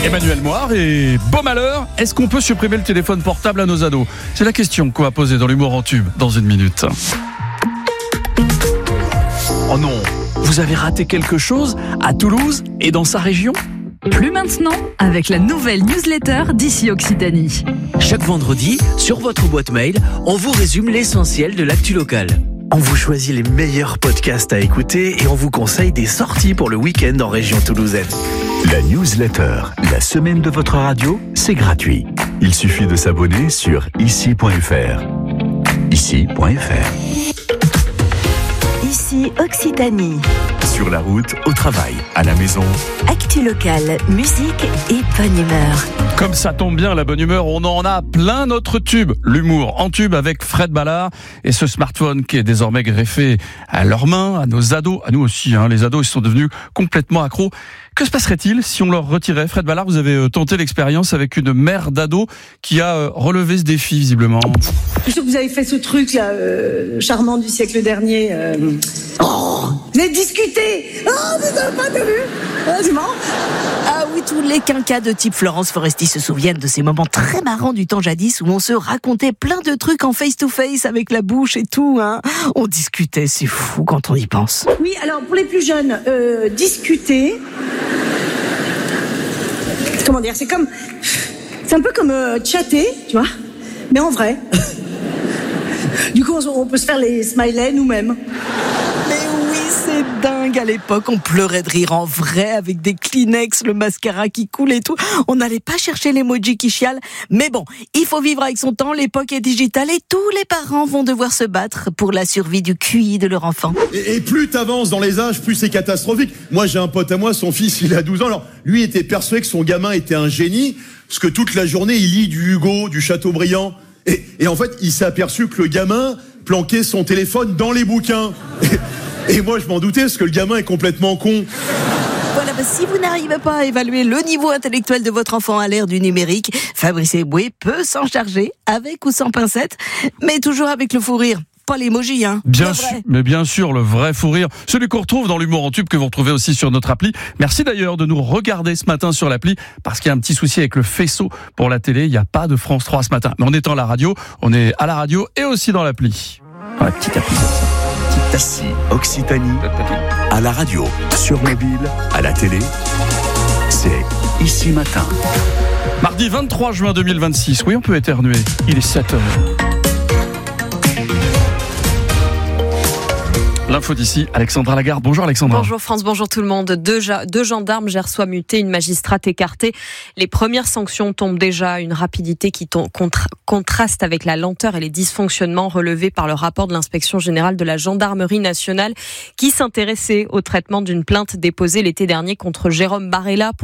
Emmanuel Moire et beau malheur, est-ce qu'on peut supprimer le téléphone portable à nos ados ? C'est la question qu'on va poser dans l'humour en tube dans une minute. Oh non, vous avez raté quelque chose à Toulouse et dans sa région ? Plus maintenant, avec la nouvelle newsletter d'ici Occitanie. Chaque vendredi, sur votre boîte mail, on vous résume l'essentiel de l'actu locale. On vous choisit les meilleurs podcasts à écouter et on vous conseille des sorties pour le week-end en région toulousaine. La newsletter, la semaine de votre radio, c'est gratuit. Il suffit de s'abonner sur ici.fr. Ici.fr. Ici Occitanie. Sur la route, au travail, à la maison. Actu locale, musique et bonne humeur. Comme ça tombe bien, la bonne humeur, on en a plein notre tube. L'humour en tube avec Fred Ballard et ce smartphone qui est désormais greffé à leurs mains, à nos ados, à nous aussi. Les ados, ils sont devenus complètement accros. Que se passerait-il si on leur retirait ? Fred Ballard, vous avez tenté l'expérience avec une mère d'ado qui a relevé ce défi, visiblement. Je suis sûr que vous avez fait ce truc là, charmant du siècle dernier. Vous avez discuté. Vous n'avez pas vu. C'est marrant. Ah oui, tous les quinquas de type Florence Foresti se souviennent de ces moments très marrants du temps jadis où on se racontait plein de trucs en face-to-face avec la bouche et tout. On discutait, c'est fou quand on y pense. Oui, alors pour les plus jeunes, discuter. Comment dire ? C'est un peu comme chatter, tu vois, mais en vrai. Du coup, on peut se faire les smileys nous-mêmes. Mais oui, c'est dingue, à l'époque, on pleurait de rire en vrai avec des Kleenex, le mascara qui coule et tout. On n'allait pas chercher l'emoji qui chiale. Mais bon, il faut vivre avec son temps, l'époque est digitale et tous les parents vont devoir se battre pour la survie du QI de leur enfant. Et plus t'avances dans les âges, plus c'est catastrophique. Moi, j'ai un pote à moi, son fils, il a 12 ans. Alors, lui était persuadé que son gamin était un génie, parce que toute la journée, il lit du Hugo, du Chateaubriand. Et en fait, il s'est aperçu que le gamin planquait son téléphone dans les bouquins. Et moi, je m'en doutais, parce que le gamin est complètement con. Voilà, si vous n'arrivez pas à évaluer le niveau intellectuel de votre enfant à l'ère du numérique, Fabrice Eboué peut s'en charger, avec ou sans pincette, mais toujours avec le fou rire. Pas l'emoji, Bien sûr, mais bien sûr, le vrai fou rire. Celui qu'on retrouve dans l'humour en tube, que vous retrouvez aussi sur notre appli. Merci d'ailleurs de nous regarder ce matin sur l'appli, parce qu'il y a un petit souci avec le faisceau pour la télé. Il n'y a pas de France 3 ce matin. Mais en étant à la radio, on est à la radio et aussi dans l'appli. Dans la petite appli comme ça. Ici, Occitanie, à la radio, sur mobile, à la télé. C'est Ici Matin. Mardi 23 juin 2026. Oui, on peut éternuer. Il est 7h. L'info d'ici, Alexandra Lagarde. Bonjour Alexandra. Bonjour France, bonjour tout le monde. Deux gendarmes gersois mutés, une magistrate écartée. Les premières sanctions tombent déjà à une rapidité qui contraste avec la lenteur et les dysfonctionnements relevés par le rapport de l'inspection générale de la gendarmerie nationale qui s'intéressait au traitement d'une plainte déposée l'été dernier contre Jérôme Barella pour